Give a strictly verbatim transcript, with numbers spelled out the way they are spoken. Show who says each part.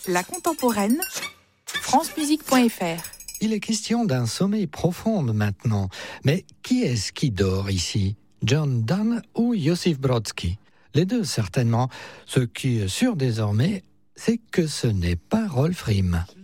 Speaker 1: La contemporaine, francemusique point f r.
Speaker 2: Il est question d'un sommeil profond maintenant. Mais qui est-ce qui dort ici ? John Donne ou Iosif Brodski ? Les deux certainement. Ce qui est sûr désormais, c'est que ce n'est pas Rolf Rihm.